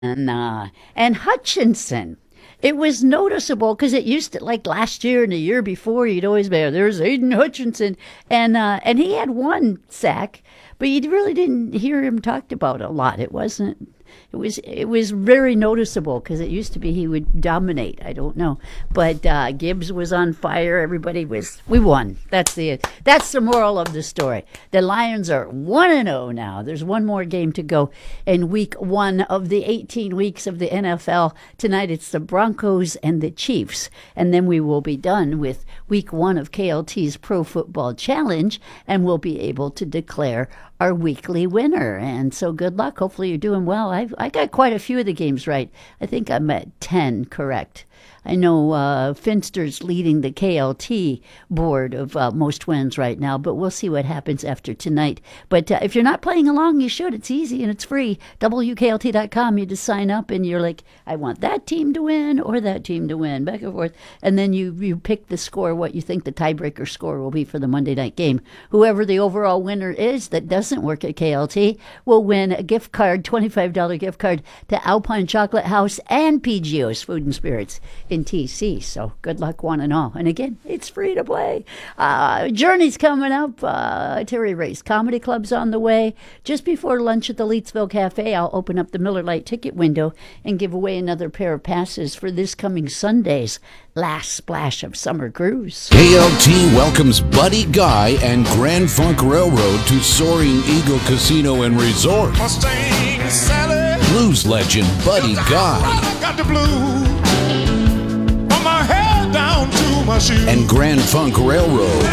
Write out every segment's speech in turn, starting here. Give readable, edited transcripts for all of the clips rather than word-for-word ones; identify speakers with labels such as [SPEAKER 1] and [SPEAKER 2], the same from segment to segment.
[SPEAKER 1] and Hutchinson. It was noticeable because it used to, like last year and the year before, you'd always be there's Aiden Hutchinson, and he had one sack, but you really didn't hear him talked about a lot. It wasn't. It was very noticeable because it used to be he would dominate. I don't know, but Gibbs was on fire. We won. That's the moral of the story. The Lions are 1-0 now. There's one more game to go in week 1 of the 18 weeks of the NFL. Tonight it's the Broncos and the Chiefs, and then we will be done with week 1 of KLT's Pro Football Challenge, and we'll be able to declare our weekly winner. And so good luck. Hopefully you're doing well. I got quite a few of the games right. I think I'm at 10 correct. I know Finster's leading the KLT board of most wins right now, but we'll see what happens after tonight. But if you're not playing along, you should. It's easy and it's free. WKLT.com. You just sign up and you're like, I want that team to win or that team to win, back and forth. And then you pick the score, what you think the tiebreaker score will be for the Monday night game. Whoever the overall winner is that doesn't work at KLT will win a gift card, $25 gift card to Alpine Chocolate House and PGO's Food and Spirits in TC. So good luck one and all. And again, it's free to play. Journey's coming up. Terry Ray's Comedy Club's on the way. Just before lunch at the Leetsville Cafe, I'll open up the Miller Lite ticket window and give away another pair of passes for this coming Sunday's last splash of Summer Cruise.
[SPEAKER 2] KLT welcomes Buddy Guy and Grand Funk Railroad to Soaring Eagle Casino and Resort.
[SPEAKER 3] Mustang Sally.
[SPEAKER 2] Blues legend Buddy Guy.
[SPEAKER 3] Got the blues. From my head down to my shoes.
[SPEAKER 2] And Grand Funk Railroad.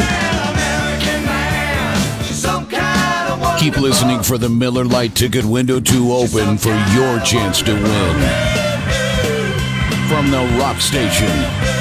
[SPEAKER 2] Keep listening for the Miller Lite ticket window to open for your chance to win. From the rock station,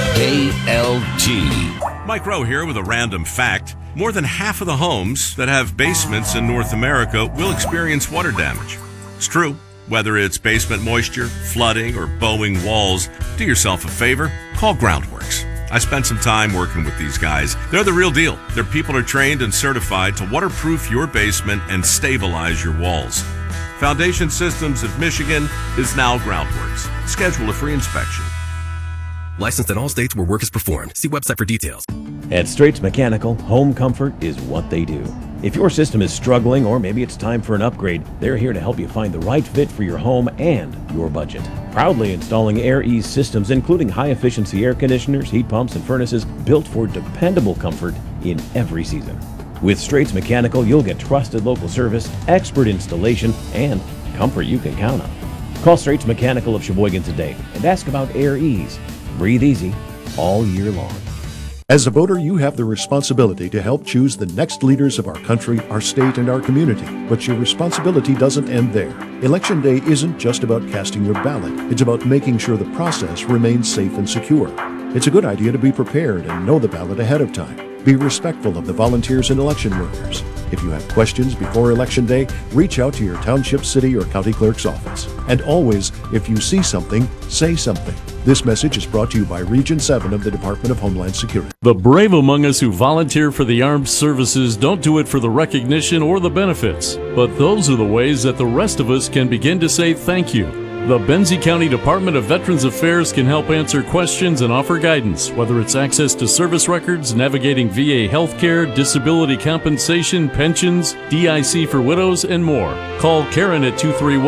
[SPEAKER 2] KLT.
[SPEAKER 4] Mike Rowe here with a random fact. More than half of the homes that have basements in North America will experience water damage. It's true. Whether it's basement moisture, flooding, or bowing walls, do yourself a favor, call Groundworks. I spent some time working with these guys. They're the real deal. Their people are trained and certified to waterproof your basement and stabilize your walls. Foundation Systems of Michigan is now Groundworks. Schedule a free inspection.
[SPEAKER 5] Licensed in all states where work is performed. See website for details.
[SPEAKER 6] At Straits Mechanical, home comfort is what they do. If your system is struggling or maybe it's time for an upgrade, they're here to help you find the right fit for your home and your budget. Proudly installing Air Ease systems, including high-efficiency air conditioners, heat pumps, and furnaces built for dependable comfort in every season. With Straits Mechanical, you'll get trusted local service, expert installation, and comfort you can count on. Call Straits Mechanical of Sheboygan today and ask about Air Ease. Breathe easy all year long.
[SPEAKER 7] As a voter, you have the responsibility to help choose the next leaders of our country, our state, and our community. But your responsibility doesn't end there. Election day isn't just about casting your ballot. It's about making sure the process remains safe and secure. It's a good idea to be prepared and know the ballot ahead of time. Be respectful of the volunteers and election workers. If you have questions before Election Day, reach out to your township, city, or county clerk's office. And always, if you see something, say something. This message is brought to you by Region 7 of the Department of Homeland Security.
[SPEAKER 8] The brave among us who volunteer for the armed services don't do it for the recognition or the benefits, but those are the ways that the rest of us can begin to say thank you. The Benzie County Department of Veterans Affairs can help answer questions and offer guidance, whether it's access to service records, navigating VA healthcare, disability compensation, pensions, DIC for widows, and more. Call Karen at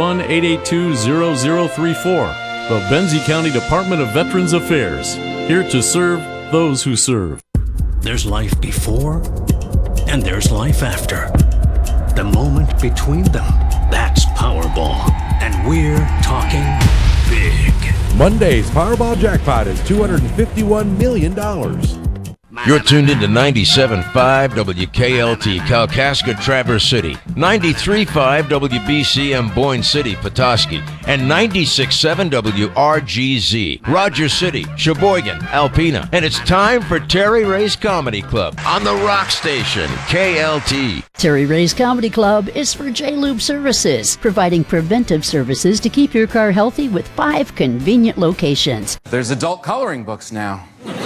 [SPEAKER 8] 231-882-0034. The Benzie County Department of Veterans Affairs, here to serve those who serve.
[SPEAKER 9] There's life before, and there's life after. The moment between them, that's Powerball. And we're talking big.
[SPEAKER 10] Monday's Powerball jackpot is $251 million.
[SPEAKER 11] You're tuned into 97.5 WKLT, Kalkaska, Traverse City, 93.5 WBCM, Boyne City, Petoskey, and 96.7 WRGZ, Rogers City, Sheboygan, Alpena. And it's time for Terry Ray's Comedy Club on the rock station, KLT.
[SPEAKER 1] Terry Ray's Comedy Club is for J-Lube Services, providing preventive services to keep your car healthy with 5 convenient locations.
[SPEAKER 12] There's adult coloring books now.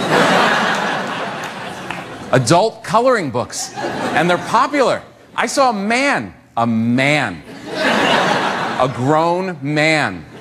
[SPEAKER 12] Adult coloring books. And they're popular. I saw a man, a grown man,